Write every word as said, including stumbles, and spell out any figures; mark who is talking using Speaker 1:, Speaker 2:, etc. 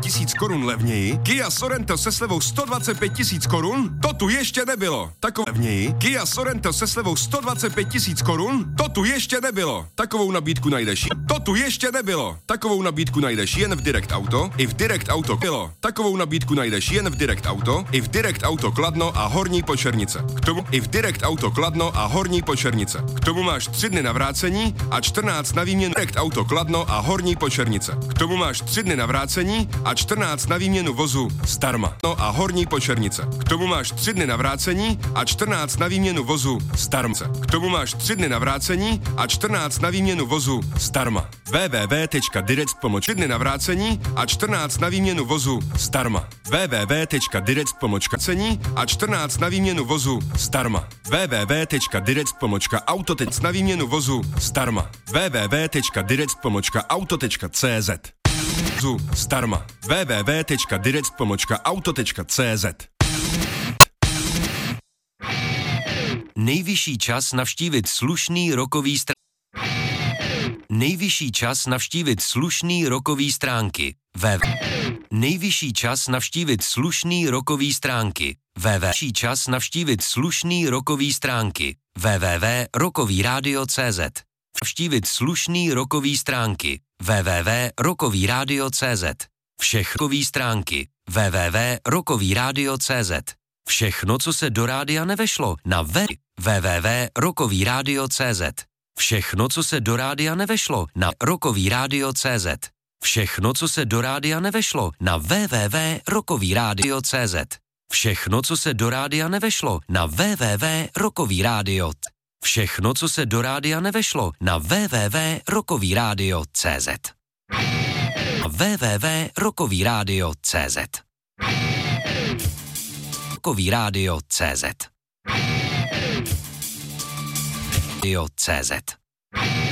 Speaker 1: tisíc korun levněji, Kia Sorento se slevou sto dvacet pět tisíc korun, to tu ještě nebylo. Takovou levněji, Kia Sorento se slevou sto dvacet pět tisíc korun, to tu ještě nebylo. Takovou nabídku najdeš. To tu ještě nebylo. Takovou nabídku najdeš jen v Direct Auto, i v Direct Auto bylo. Takovou nabídku najdeš jen v Direct Auto, i v Direct Auto Kladno a Horní Počernice. K tomu i v Direct Auto Kladno a Horní Počernice. K tomu máš tři dny na vrácení a čtrnáct na výměnu. Direct Auto Kladno a Horní Počernice. K tomu máš tři dny na vrácení a čtrnáct na výměnu vozu zdarma. No a Horní Počernice. K tomu máš tři dny na vrácení a čtrnáct na výměnu vozu zdarma. K tomu máš tři dny na vrácení a čtrnáct na výměnu vozu zdarma. w w w tečka direct pomočka dny na vrácení a čtrnáct na výměnu vozu zdarma. w w w tečka direct pomočka cení a čtrnáct na výměnu vozu zdarma. w w w tečka direct pomočka auto na výměnu vozu zdarma. w w w tečka direct pomočka auto tečka c z vozu zdarma. w w w tečka direct pomočka auto tečka c z.
Speaker 2: Nejvyšší čas navštívit slušný rokový str... Nejvyšší čas navštívit slušný rokový stránky. www. Nejvyšší čas navštívit slušný rokový stránky. www. Nejvyšší čas navštívit slušný rokový stránky. www tečka rokový rádio tečka cé zet. Navštívit slušný rokový stránky. www tečka rokový rádio tečka cé zet. Všech rokový stránky. www tečka rokový rádio tečka cé zet. Všechno, co se do rádia nevešlo, na www tečka rokový rádio tečka cé zet. Všechno, co se do rádia nevešlo, na rokový rádio tečka cé zet. Všechno, co se do rádia nevešlo, na www tečka rokový rádio tečka cé zet. Všechno, co se do rádia nevešlo, na www tečka rokový rádio. Všechno, co se do rádia nevešlo, na www tečka rokový rádio tečka cé zet. www tečka rokový rádio tečka cé zet. Rokový rádio tečka cé zet. Radio tečka cé zet.